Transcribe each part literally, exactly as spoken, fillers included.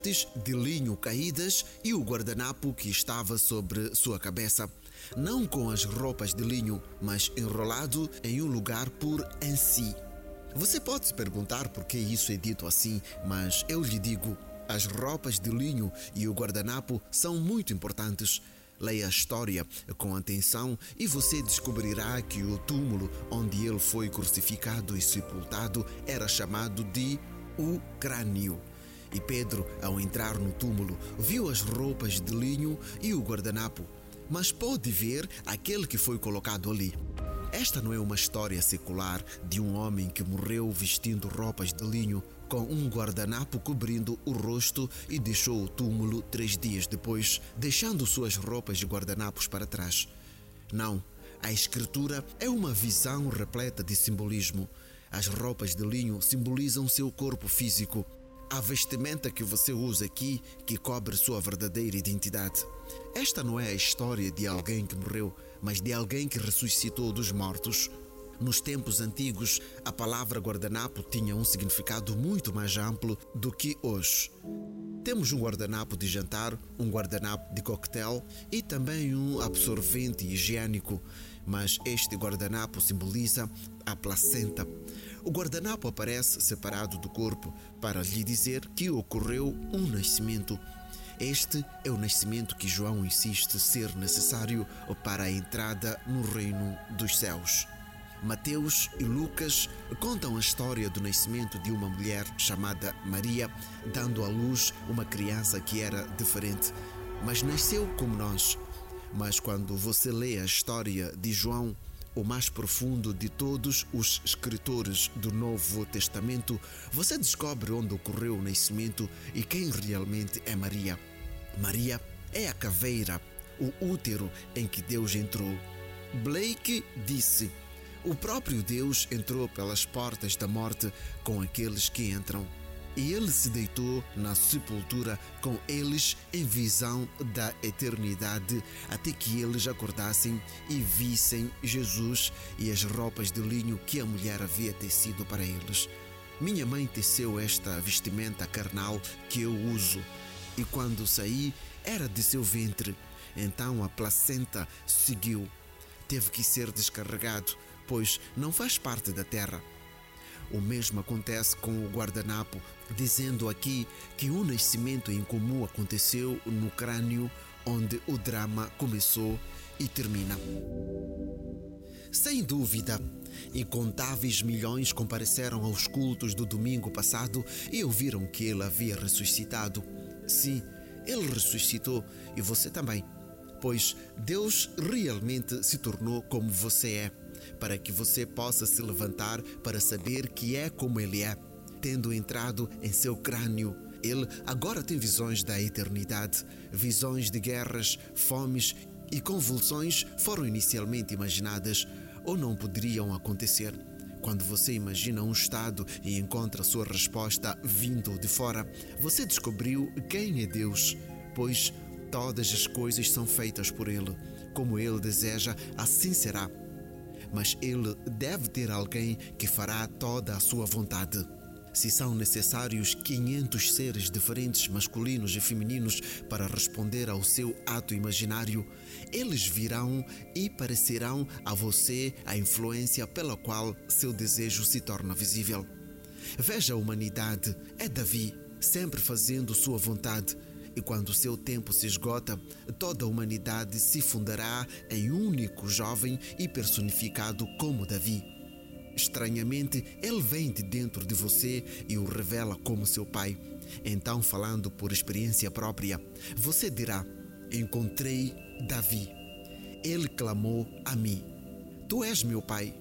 de linho caídas e o guardanapo que estava sobre sua cabeça, não com as roupas de linho, mas enrolado em um lugar por em si. Você pode se perguntar por que isso é dito assim, mas eu lhe digo, as roupas de linho e o guardanapo são muito importantes. Leia a história com atenção e você descobrirá que o túmulo onde ele foi crucificado e sepultado era chamado de o crânio. E Pedro, ao entrar no túmulo, viu as roupas de linho e o guardanapo, mas pôde ver aquele que foi colocado ali. Esta não é uma história secular de um homem que morreu vestindo roupas de linho com um guardanapo cobrindo o rosto e deixou o túmulo três dias depois, deixando suas roupas de guardanapos para trás. Não, a escritura é uma visão repleta de simbolismo. As roupas de linho simbolizam seu corpo físico. A vestimenta que você usa aqui que cobre sua verdadeira identidade. Esta não é a história de alguém que morreu, mas de alguém que ressuscitou dos mortos. Nos tempos antigos, a palavra guardanapo tinha um significado muito mais amplo do que hoje. Temos um guardanapo de jantar, um guardanapo de coquetel e também um absorvente higiênico, mas este guardanapo simboliza a placenta. O guardanapo aparece separado do corpo para lhe dizer que ocorreu um nascimento. Este é o nascimento que João insiste ser necessário para a entrada no reino dos céus. Mateus e Lucas contam a história do nascimento de uma mulher chamada Maria, dando à luz uma criança que era diferente, mas nasceu como nós. Mas quando você lê a história de João, o mais profundo de todos os escritores do Novo Testamento, você descobre onde ocorreu o nascimento e quem realmente é Maria. Maria é a caveira, o útero em que Deus entrou. Blake disse: o próprio Deus entrou pelas portas da morte com aqueles que entram. E ele se deitou na sepultura com eles em visão da eternidade, até que eles acordassem e vissem Jesus e as roupas de linho que a mulher havia tecido para eles. Minha mãe teceu esta vestimenta carnal que eu uso, e quando saí era de seu ventre. Então a placenta seguiu. Teve que ser descarregado, pois não faz parte da terra. O mesmo acontece com o guardanapo, dizendo aqui que um nascimento incomum aconteceu no crânio, onde o drama começou e termina. Sem dúvida, incontáveis milhões compareceram aos cultos do domingo passado e ouviram que ele havia ressuscitado. Sim, ele ressuscitou e você também, pois Deus realmente se tornou como você é, para que você possa se levantar para saber que é como Ele é. Tendo entrado em seu crânio, Ele agora tem visões da eternidade. Visões de guerras, fomes e convulsões foram inicialmente imaginadas ou não poderiam acontecer. Quando você imagina um estado e encontra sua resposta vindo de fora, você descobriu quem é Deus, pois todas as coisas são feitas por Ele. Como Ele deseja, assim será. Mas Ele deve ter alguém que fará toda a sua vontade. Se são necessários quinhentos seres diferentes, masculinos e femininos, para responder ao seu ato imaginário, eles virão e parecerão a você a influência pela qual seu desejo se torna visível. Veja a humanidade, é Davi, sempre fazendo sua vontade. E quando seu tempo se esgota, toda a humanidade se fundará em um único jovem e personificado como Davi. Estranhamente, ele vem de dentro de você e o revela como seu pai. Então, falando por experiência própria, você dirá: encontrei Davi. Ele clamou a mim: tu és meu pai.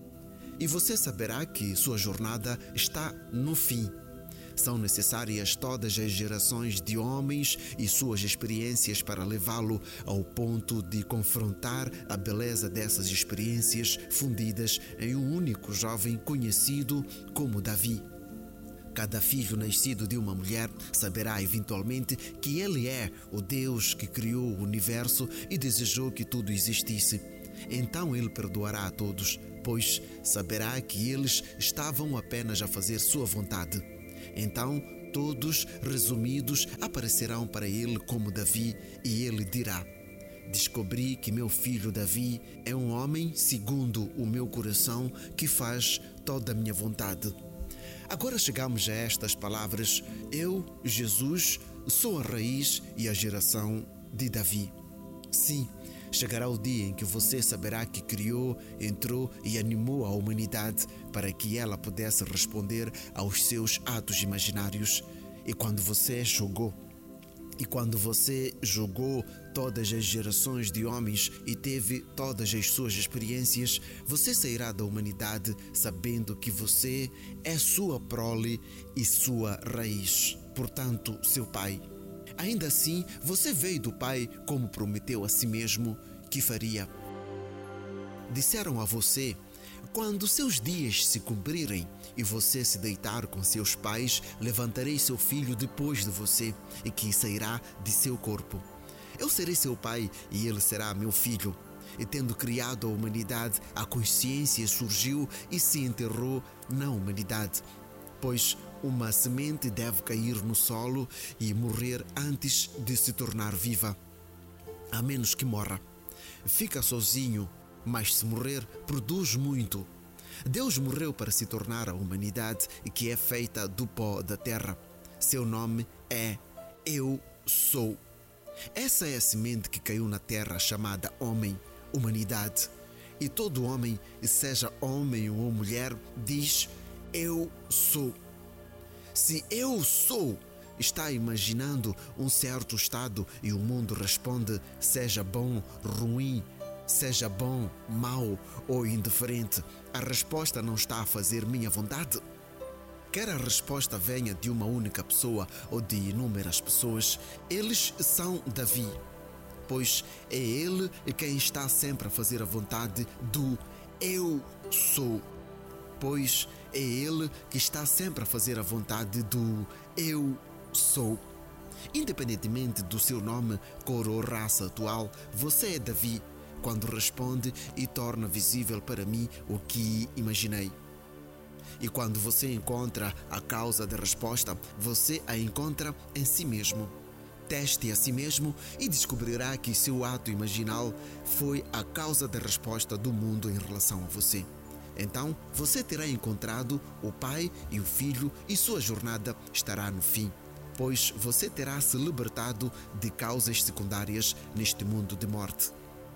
E você saberá que sua jornada está no fim. São necessárias todas as gerações de homens e suas experiências para levá-lo ao ponto de confrontar a beleza dessas experiências fundidas em um único jovem conhecido como Davi. Cada filho nascido de uma mulher saberá eventualmente que ele é o Deus que criou o universo e desejou que tudo existisse. Então ele perdoará a todos, pois saberá que eles estavam apenas a fazer sua vontade. Então Todos, resumidos, aparecerão para ele como Davi, e ele dirá: descobri que meu filho Davi é um homem segundo o meu coração, que faz toda a minha vontade. Agora chegamos a estas palavras: eu, Jesus, sou a raiz e a geração de Davi. Sim, chegará o dia em que você saberá que criou, entrou e animou a humanidade para que ela pudesse responder aos seus atos imaginários. E quando você julgou, e quando você julgou todas as gerações de homens e teve todas as suas experiências, você sairá da humanidade sabendo que você é sua prole e sua raiz, portanto, seu pai. Ainda assim, você veio do Pai como prometeu a si mesmo que faria. Disseram a você: quando seus dias se cumprirem e você se deitar com seus pais, levantarei seu filho depois de você, e que sairá de seu corpo. Eu serei seu pai e ele será meu filho. E tendo criado a humanidade, a consciência surgiu e se enterrou na humanidade. Pois uma semente deve cair no solo e morrer antes de se tornar viva. A menos que morra. Fica sozinho, mas se morrer, produz muito. Deus morreu para se tornar a humanidade, que é feita do pó da terra. Seu nome é Eu Sou. Essa é a semente que caiu na terra, chamada homem, humanidade. E todo homem, seja homem ou mulher, diz: Eu sou. Se eu sou, está imaginando um certo estado e o mundo responde, seja bom, ruim, seja bom, mau ou indiferente. A resposta não está a fazer minha vontade. Quer a resposta venha de uma única pessoa ou de inúmeras pessoas, eles são Davi, pois é ele quem está sempre a fazer a vontade do Eu Sou. Pois é ele que está sempre a fazer a vontade do Eu Sou. Independentemente do seu nome, cor ou raça atual, você é Davi quando responde e torna visível para mim o que imaginei. E quando você encontra a causa da resposta, você a encontra em si mesmo. Teste a si mesmo e descobrirá que seu ato imaginal foi a causa da resposta do mundo em relação a você. Então, você terá encontrado o Pai e o Filho e sua jornada estará no fim, pois você terá se libertado de causas secundárias neste mundo de morte.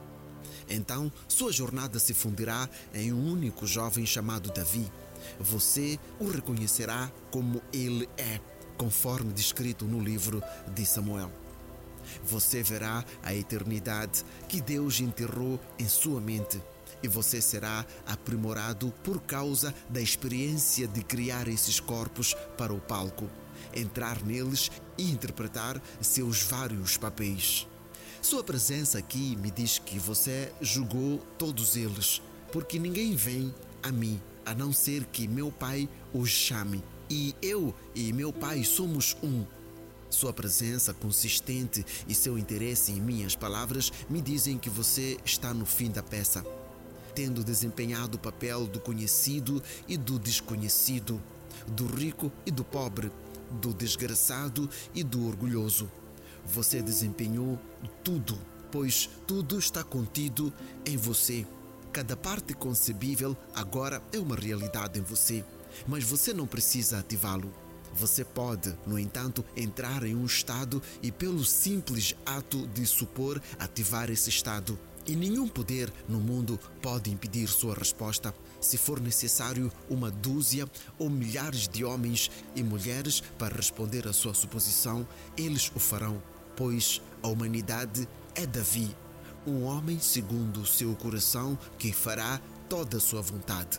Então, sua jornada se fundirá em um único jovem chamado Davi. Você o reconhecerá como ele é, conforme descrito no livro de Samuel. Você verá a eternidade que Deus enterrou em sua mente. E você será aprimorado por causa da experiência de criar esses corpos para o palco, entrar neles e interpretar seus vários papéis. Sua presença aqui me diz que você julgou todos eles, porque ninguém vem a mim, a não ser que meu Pai os chame. E eu e meu Pai somos um. Sua presença consistente e seu interesse em minhas palavras me dizem que você está no fim da peça, tendo desempenhado o papel do conhecido e do desconhecido, do rico e do pobre, do desgraçado e do orgulhoso. Você desempenhou tudo, pois tudo está contido em você. Cada parte concebível agora é uma realidade em você, mas você não precisa ativá-lo. Você pode, no entanto, entrar em um estado e, pelo simples ato de supor, ativar esse estado. E nenhum poder no mundo pode impedir sua resposta. Se for necessário uma dúzia ou milhares de homens e mulheres para responder à sua suposição, eles o farão, pois a humanidade é Davi, um homem segundo o seu coração que fará toda a sua vontade.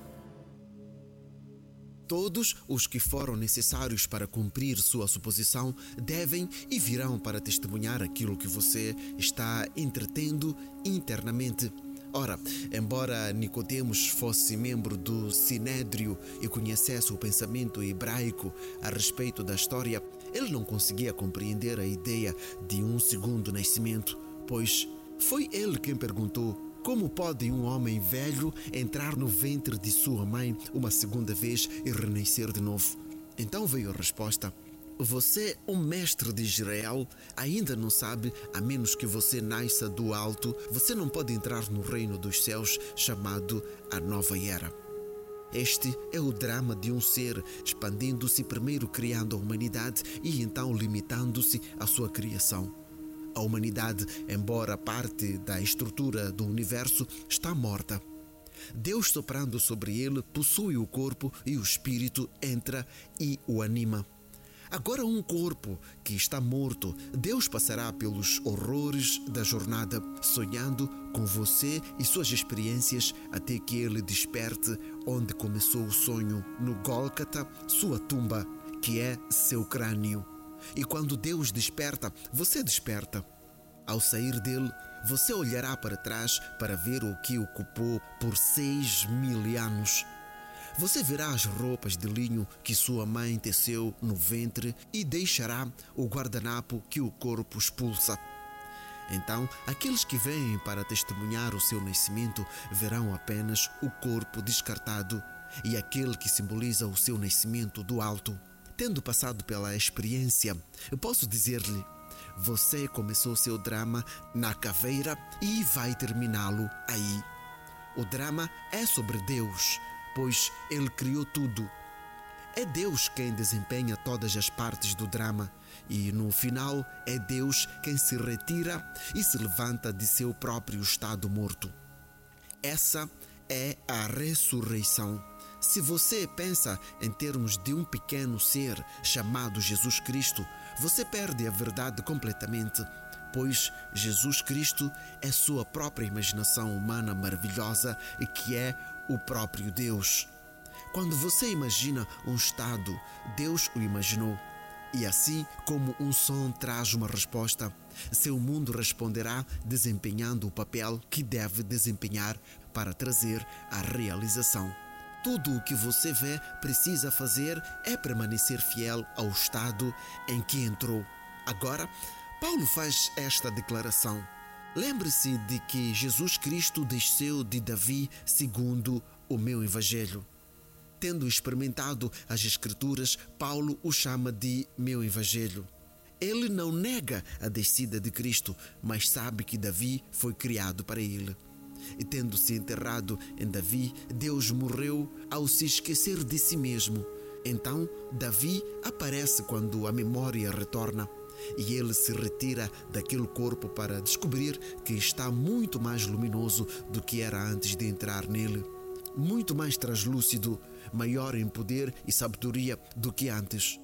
Todos os que foram necessários para cumprir sua suposição devem e virão para testemunhar aquilo que você está entretendo internamente. Ora, embora Nicodemos fosse membro do Sinédrio e conhecesse o pensamento hebraico a respeito da história, ele não conseguia compreender a ideia de um segundo nascimento, pois foi ele quem perguntou: como pode um homem velho entrar no ventre de sua mãe uma segunda vez e renascer de novo? Então veio a resposta: Você, um mestre de Israel, ainda não sabe, a menos que você nasça do alto, você não pode entrar no reino dos céus chamado a nova era. Este é o drama de um ser expandindo-se, primeiro criando a humanidade e então limitando-se à sua criação. A humanidade, embora parte da estrutura do universo, está morta. Deus, soprando sobre ele, possui o corpo e o espírito entra e o anima. Agora, um corpo que está morto, Deus passará pelos horrores da jornada, sonhando com você e suas experiências até que ele desperte onde começou o sonho, no Gólgota, sua tumba, que é seu crânio. E quando Deus desperta, você desperta. Ao sair dele, você olhará para trás para ver o que ocupou por seis mil anos. Você verá as roupas de linho que sua mãe teceu no ventre e deixará o guardanapo que o corpo expulsa. Então, aqueles que vêm para testemunhar o seu nascimento verão apenas o corpo descartado e aquele que simboliza o seu nascimento do alto. Tendo passado pela experiência, eu posso dizer-lhe: você começou seu drama na caveira e vai terminá-lo aí. O drama é sobre Deus, pois Ele criou tudo. É Deus quem desempenha todas as partes do drama e, no final, é Deus quem se retira e se levanta de seu próprio estado morto. Essa é a ressurreição. Se você pensa em termos de um pequeno ser chamado Jesus Cristo, você perde a verdade completamente, pois Jesus Cristo é sua própria imaginação humana maravilhosa e que é o próprio Deus. Quando você imagina um estado, Deus o imaginou. E assim como um som traz uma resposta, seu mundo responderá desempenhando o papel que deve desempenhar para trazer a realização. Tudo o que você vê precisa fazer é permanecer fiel ao estado em que entrou. Agora, Paulo faz esta declaração. Lembre-se de que Jesus Cristo desceu de Davi segundo o meu evangelho. Tendo experimentado as Escrituras, Paulo o chama de meu evangelho. Ele não nega a descida de Cristo, mas sabe que Davi foi criado para ele. E tendo-se enterrado em Davi, Deus morreu ao se esquecer de si mesmo. Então, Davi aparece quando a memória retorna. E ele se retira daquele corpo para descobrir que está muito mais luminoso do que era antes de entrar nele. Muito mais translúcido, maior em poder e sabedoria do que antes.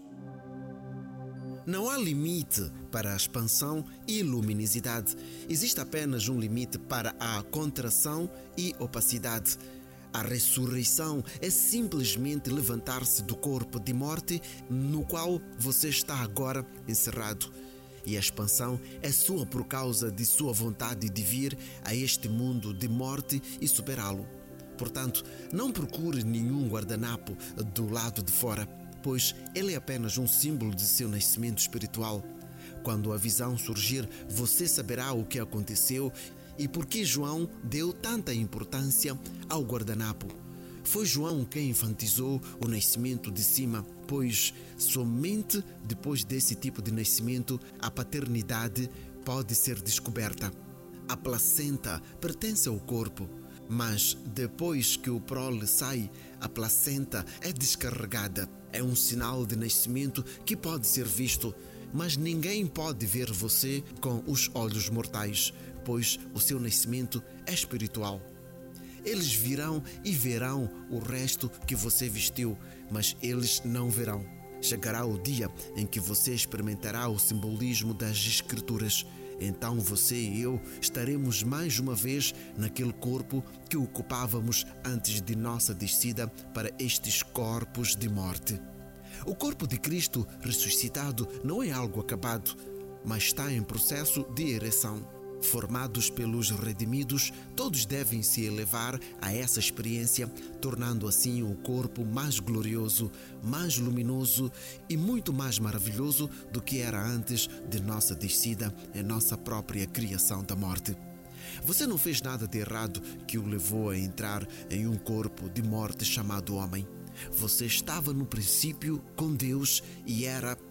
Não há limite para a expansão e luminosidade. Existe apenas um limite para a contração e opacidade. A ressurreição é simplesmente levantar-se do corpo de morte no qual você está agora encerrado. E a expansão é sua por causa de sua vontade de vir a este mundo de morte e superá-lo. Portanto, não procure nenhum guardanapo do lado de fora, pois ele é apenas um símbolo de seu nascimento espiritual. Quando a visão surgir, você saberá o que aconteceu e por que João deu tanta importância ao guardanapo. Foi João quem enfatizou o nascimento de cima, pois somente depois desse tipo de nascimento a paternidade pode ser descoberta. A placenta pertence ao corpo, mas depois que o prole sai, a placenta é descarregada. É um sinal de nascimento que pode ser visto, mas ninguém pode ver você com os olhos mortais, pois o seu nascimento é espiritual. Eles virão e verão o resto que você vestiu, mas eles não verão. Chegará o dia em que você experimentará o simbolismo das Escrituras. Então você e eu estaremos mais uma vez naquele corpo que ocupávamos antes de nossa descida para estes corpos de morte. O corpo de Cristo ressuscitado não é algo acabado, mas está em processo de ereção. Formados pelos redimidos, todos devem se elevar a essa experiência, tornando assim o corpo mais glorioso, mais luminoso e muito mais maravilhoso do que era antes de nossa descida em nossa própria criação da morte. Você não fez nada de errado que o levou a entrar em um corpo de morte chamado homem. Você estava no princípio com Deus e era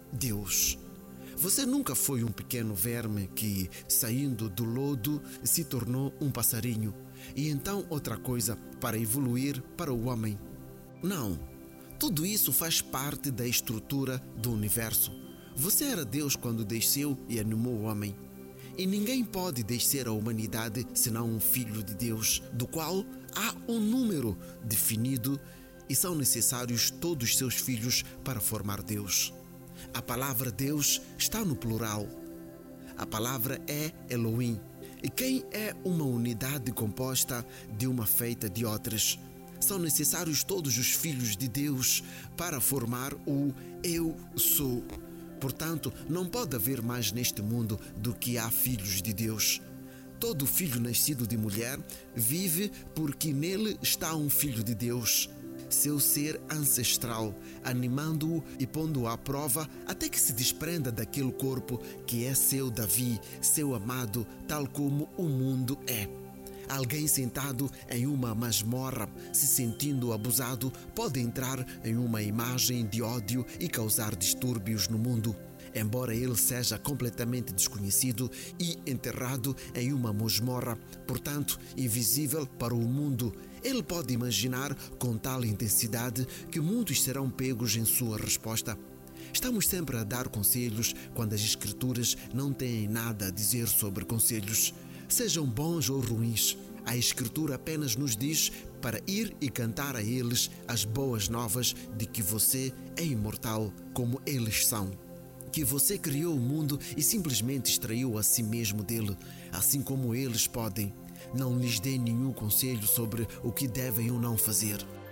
Deus. Você nunca foi um pequeno verme que, saindo do lodo, se tornou um passarinho e então outra coisa para evoluir para o homem. Não, tudo isso faz parte da estrutura do universo. Você era Deus quando desceu e animou o homem. E ninguém pode descer à humanidade senão um filho de Deus, do qual há um número definido e são necessários todos seus filhos para formar Deus. A palavra Deus está no plural. A palavra é Elohim. E quem é uma unidade composta de uma feita de outras? São necessários todos os filhos de Deus para formar o Eu Sou. Portanto, não pode haver mais neste mundo do que há filhos de Deus. Todo filho nascido de mulher vive porque nele está um filho de Deus, seu ser ancestral, animando-o e pondo-o à prova até que se desprenda daquele corpo que é seu Davi, seu amado, tal como o mundo é. Alguém sentado em uma masmorra, se sentindo abusado, pode entrar em uma imagem de ódio e causar distúrbios no mundo. Embora ele seja completamente desconhecido e enterrado em uma masmorra, portanto invisível para o mundo, ele pode imaginar com tal intensidade que muitos serão pegos em sua resposta. Estamos sempre a dar conselhos quando as Escrituras não têm nada a dizer sobre conselhos. Sejam bons ou ruins, a Escritura apenas nos diz para ir e cantar a eles as boas novas de que você é imortal como eles são. Que você criou o mundo e simplesmente extraiu a si mesmo dele, assim como eles podem. Não lhes dê nenhum conselho sobre o que devem ou não fazer.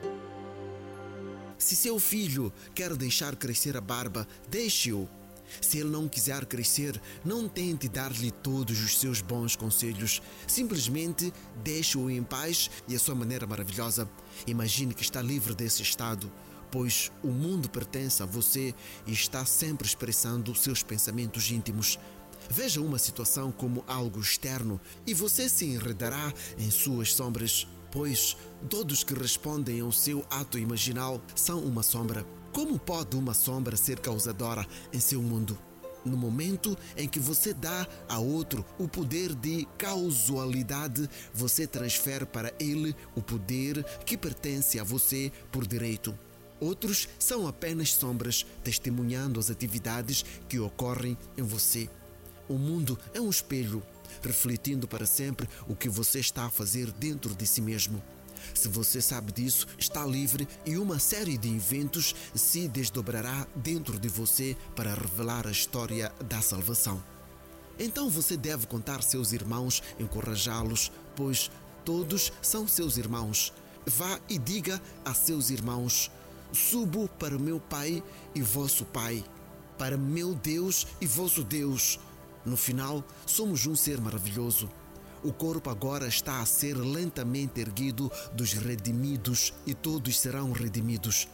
Se seu filho quer deixar crescer a barba, deixe-o. Se ele não quiser crescer, não tente dar-lhe todos os seus bons conselhos. Simplesmente deixe-o em paz e a sua maneira maravilhosa. Imagine que está livre desse estado, pois o mundo pertence a você e está sempre expressando seus pensamentos íntimos. Veja uma situação como algo externo e você se enredará em suas sombras, pois todos que respondem ao seu ato imaginal são uma sombra. Como pode uma sombra ser causadora em seu mundo? No momento em que você dá a outro o poder de causalidade, você transfere para ele o poder que pertence a você por direito. Outros são apenas sombras, testemunhando as atividades que ocorrem em você. O mundo é um espelho, refletindo para sempre o que você está a fazer dentro de si mesmo. Se você sabe disso, está livre e uma série de eventos se desdobrará dentro de você para revelar a história da salvação. Então você deve contar seus irmãos, encorajá-los, pois todos são seus irmãos. Vá e diga a seus irmãos: subo para meu Pai e vosso Pai, para meu Deus e vosso Deus. No final, somos um ser maravilhoso. O corpo agora está a ser lentamente erguido dos redimidos e todos serão redimidos.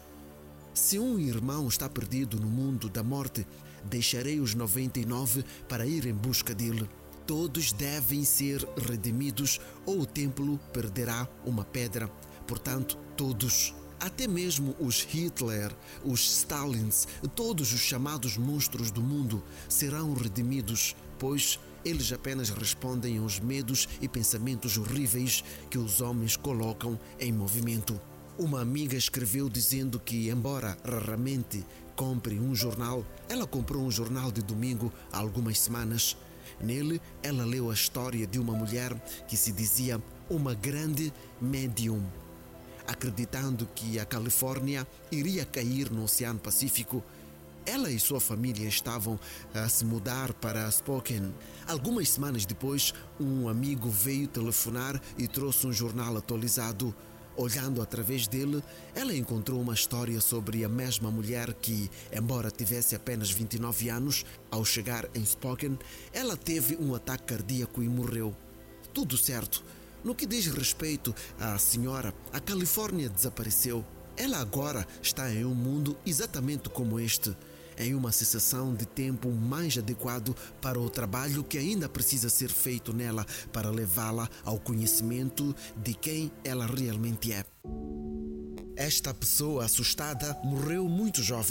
Se um irmão está perdido no mundo da morte, deixarei os noventa e nove para ir em busca dele. Todos devem ser redimidos ou o templo perderá uma pedra. Portanto, todos, até mesmo os Hitler, os Stalins, todos os chamados monstros do mundo serão redimidos, pois eles apenas respondem aos medos e pensamentos horríveis que os homens colocam em movimento. Uma amiga escreveu dizendo que, embora raramente compre um jornal, ela comprou um jornal de domingo há algumas semanas. Nele, ela leu a história de uma mulher que se dizia uma grande médium. Acreditando que a Califórnia iria cair no Oceano Pacífico, ela e sua família estavam a se mudar para Spokane. Algumas semanas depois, um amigo veio telefonar e trouxe um jornal atualizado. Olhando através dele, ela encontrou uma história sobre a mesma mulher que, embora tivesse apenas vinte e nove anos, ao chegar em Spokane, ela teve um ataque cardíaco e morreu. Tudo certo. No que diz respeito à senhora, a Califórnia desapareceu. Ela agora está em um mundo exatamente como este, em uma sensação de tempo mais adequado para o trabalho que ainda precisa ser feito nela para levá-la ao conhecimento de quem ela realmente é. Esta pessoa assustada morreu muito jovem,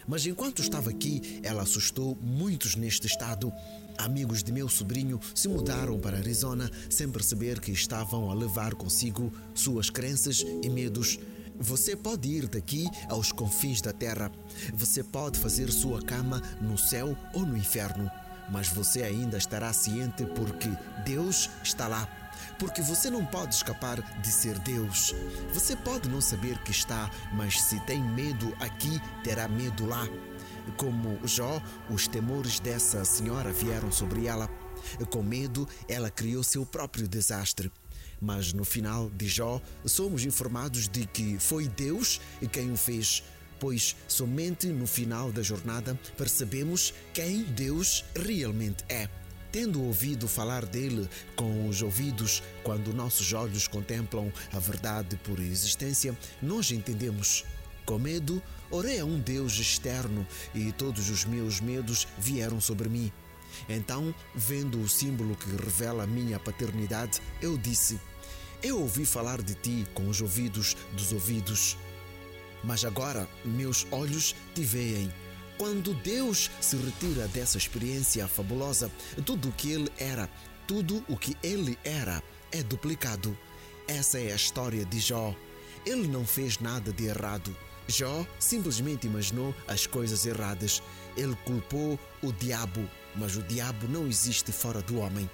Mas enquanto estava aqui, ela assustou muitos neste estado. Amigos de meu sobrinho se mudaram para Arizona sem perceber que estavam a levar consigo suas crenças e medos. Você pode ir daqui aos confins da terra. Você pode fazer sua cama no céu ou no inferno. Mas você ainda estará ciente porque Deus está lá. Porque você não pode escapar de ser Deus. Você pode não saber que está, mas se tem medo aqui, terá medo lá. Como Jó, os temores dessa senhora vieram sobre ela. Com medo, ela criou seu próprio desastre. Mas no final de Jó, somos informados de que foi Deus quem o fez, pois somente no final da jornada percebemos quem Deus realmente é. Tendo ouvido falar dele com os ouvidos, quando nossos olhos contemplam a verdade por existência, nós entendemos. Com medo, orei a um Deus externo e todos os meus medos vieram sobre mim. Então, vendo o símbolo que revela a minha paternidade, eu disse: eu ouvi falar de ti com os ouvidos dos ouvidos. Mas agora meus olhos te veem. Quando Deus se retira dessa experiência fabulosa, tudo o que Ele era, tudo o que Ele era, é duplicado. Essa é a história de Jó. Ele não fez nada de errado. Jó simplesmente imaginou as coisas erradas. Ele culpou o diabo, mas o diabo não existe fora do homem.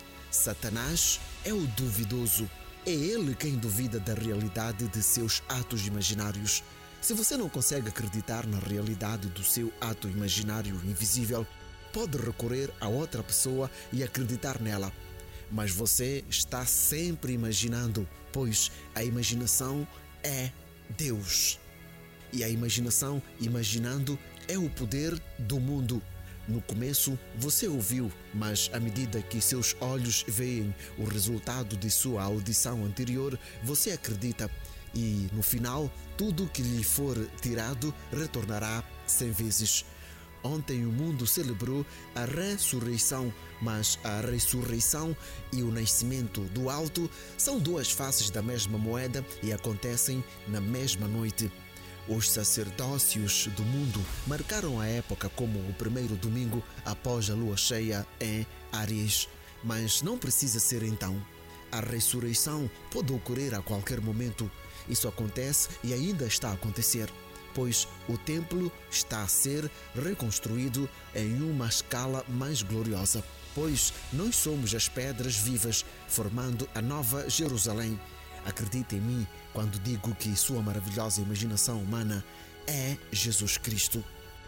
Satanás é o duvidoso. É ele quem duvida da realidade de seus atos imaginários. Se você não consegue acreditar na realidade do seu ato imaginário invisível, pode recorrer a outra pessoa e acreditar nela. Mas você está sempre imaginando, pois a imaginação é Deus. E a imaginação, imaginando, é o poder do mundo. No começo, você ouviu, mas à medida que seus olhos veem o resultado de sua audição anterior, você acredita. E, no final, tudo que lhe for tirado retornará cem vezes. Ontem o mundo celebrou a ressurreição, mas a ressurreição e o nascimento do alto são duas faces da mesma moeda e acontecem na mesma noite. Os sacerdócios do mundo marcaram a época como o primeiro domingo após a lua cheia em Áries, mas não precisa ser então. A ressurreição pode ocorrer a qualquer momento. Isso acontece e ainda está a acontecer, pois o templo está a ser reconstruído em uma escala mais gloriosa, pois nós somos as pedras vivas formando a nova Jerusalém. Acredite em mim quando digo que sua maravilhosa imaginação humana é Jesus Cristo.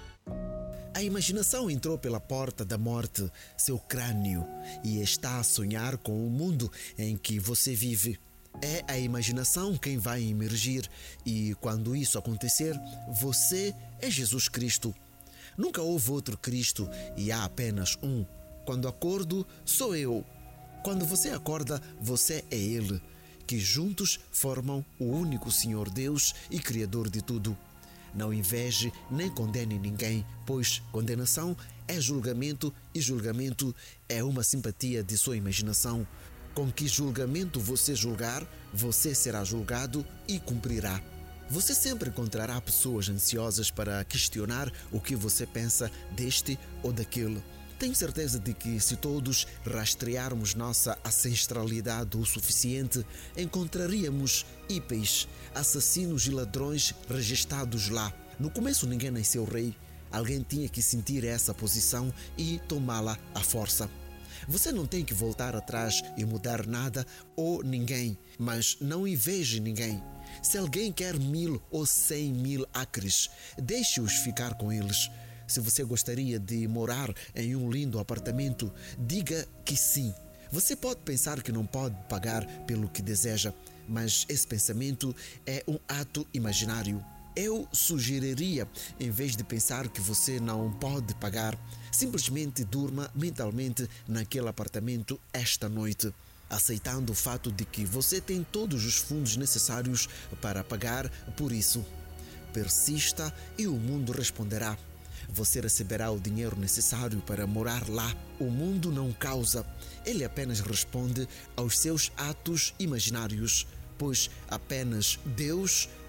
A imaginação entrou pela porta da morte, seu crânio, e está a sonhar com o mundo em que você vive. É a imaginação quem vai emergir e, quando isso acontecer, você é Jesus Cristo. Nunca houve outro Cristo e há apenas um. Quando acordo, sou eu. Quando você acorda, você é Ele, que juntos formam o único Senhor Deus e Criador de tudo. Não inveje nem condene ninguém, pois condenação é julgamento e julgamento é uma simpatia de sua imaginação. Com que julgamento você julgar, você será julgado e cumprirá. Você sempre encontrará pessoas ansiosas para questionar o que você pensa deste ou daquele. Tenho certeza de que, se todos rastrearmos nossa ancestralidade o suficiente, encontraríamos hípeis, assassinos e ladrões registados lá. No começo ninguém nasceu rei. Alguém tinha que sentir essa posição e tomá-la à força. Você não tem que voltar atrás e mudar nada ou ninguém, mas não inveje ninguém. Se alguém quer mil ou cem mil acres, deixe-os ficar com eles. Se você gostaria de morar em um lindo apartamento, diga que sim. Você pode pensar que não pode pagar pelo que deseja, mas esse pensamento é um ato imaginário. Eu sugeriria, em vez de pensar que você não pode pagar, simplesmente durma mentalmente naquele apartamento esta noite, aceitando o fato de que você tem todos os fundos necessários para pagar por isso. Persista e o mundo responderá. Você receberá o dinheiro necessário para morar lá. O mundo não causa, ele apenas responde aos seus atos imaginários, pois apenas Deus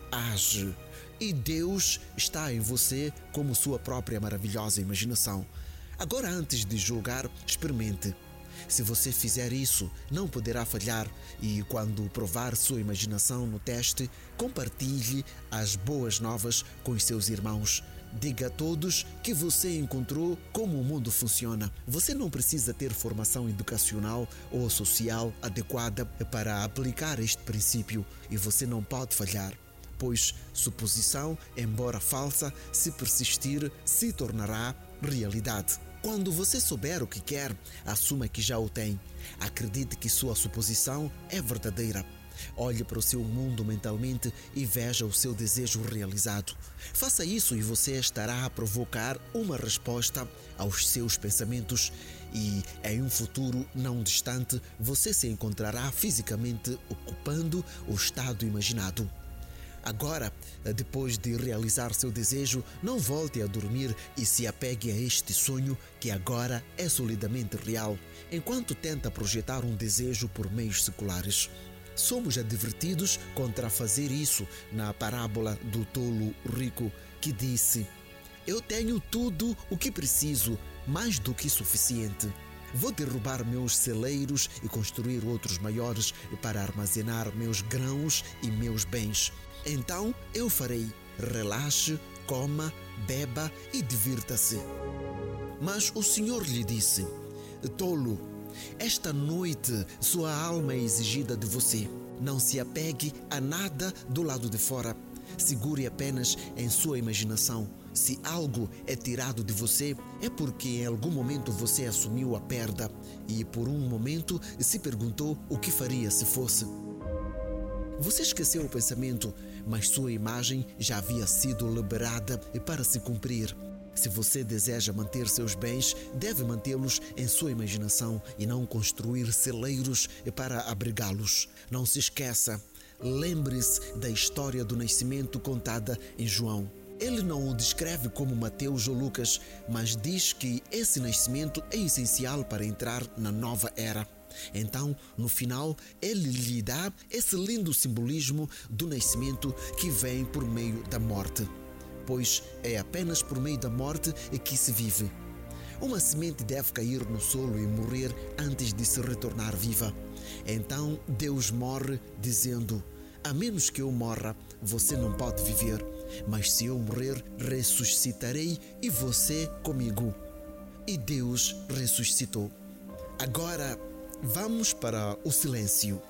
age. E Deus está em você como sua própria maravilhosa imaginação. Agora, antes de julgar, experimente. Se você fizer isso, não poderá falhar e, quando provar sua imaginação no teste, compartilhe as boas novas com os seus irmãos. Diga a todos que você encontrou como o mundo funciona. Você não precisa ter formação educacional ou social adequada para aplicar este princípio e você não pode falhar, pois suposição, embora falsa, se persistir, se tornará realidade. Quando você souber o que quer, assuma que já o tem. Acredite que sua suposição é verdadeira. Olhe para o seu mundo mentalmente e veja o seu desejo realizado. Faça isso e você estará a provocar uma resposta aos seus pensamentos e, em um futuro não distante, você se encontrará fisicamente ocupando o estado imaginado. Agora, depois de realizar seu desejo, não volte a dormir e se apegue a este sonho que agora é solidamente real, enquanto tenta projetar um desejo por meios seculares. Somos advertidos contra fazer isso na parábola do tolo rico que disse: "Eu tenho tudo o que preciso, mais do que suficiente. Vou derrubar meus celeiros e construir outros maiores para armazenar meus grãos e meus bens. Então eu farei. Relaxe, coma, beba e divirta-se." Mas o Senhor lhe disse: "Tolo, esta noite sua alma é exigida de você. Não se apegue a nada do lado de fora. Segure apenas em sua imaginação. Se algo é tirado de você, é porque em algum momento você assumiu a perda e por um momento se perguntou o que faria se fosse. Você esqueceu o pensamento, mas sua imagem já havia sido liberada para se cumprir. Se você deseja manter seus bens, deve mantê-los em sua imaginação e não construir celeiros para abrigá-los. Não se esqueça, lembre-se da história do nascimento contada em João. Ele não o descreve como Mateus ou Lucas, mas diz que esse nascimento é essencial para entrar na nova era. Então, no final, ele lhe dá esse lindo simbolismo do nascimento que vem por meio da morte. Pois é apenas por meio da morte que se vive. Uma semente deve cair no solo e morrer antes de se retornar viva. Então Deus morre dizendo: "A menos que eu morra, você não pode viver. Mas se eu morrer, ressuscitarei e você comigo." E Deus ressuscitou. Agora, vamos para o silêncio.